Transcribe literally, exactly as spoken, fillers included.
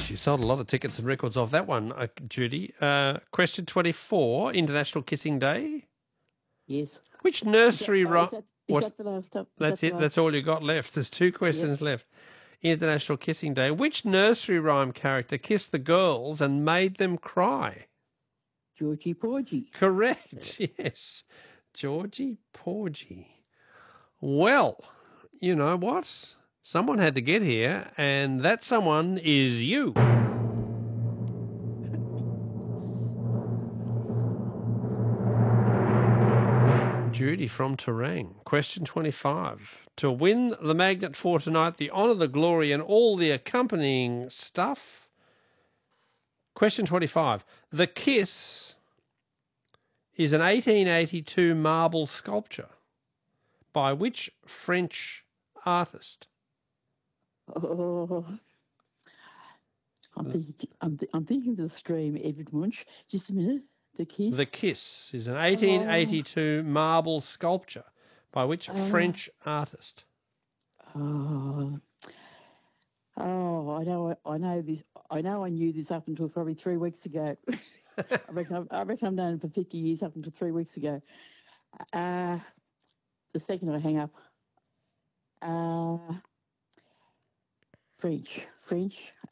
Gosh, you sold a lot of tickets and records off that one, uh, Judy. Uh, question twenty-four, International Kissing Day. Yes. Which nursery Is that, oh, rhyme... is that, is that the last time? That's that it. the That's last... all you got left. There's two questions Yep. left. International Kissing Day. Which nursery rhyme character kissed the girls and made them cry? Georgie Porgy. Correct. Yes. Georgie Porgy. Well, you know what? Someone had to get here, and that someone is you. Judy from Terang. Question twenty-five. To win the magnet for tonight, the honour, the glory, and all the accompanying stuff. Question twenty-five. The Kiss is an eighteen eighty-two marble sculpture by which French artist? Oh, I'm thinking, I'm, th- I'm thinking of the stream, Edward Munch. Just a minute. The Kiss. The Kiss is an eighteen eighty-two oh. marble sculpture by which Oh. French artist? Oh, oh, I know, I know this. I know I knew this up until probably three weeks ago. I reckon, I've, I reckon I've known it for fifty years up until three weeks ago. Uh, the second I hang up, uh, French, French,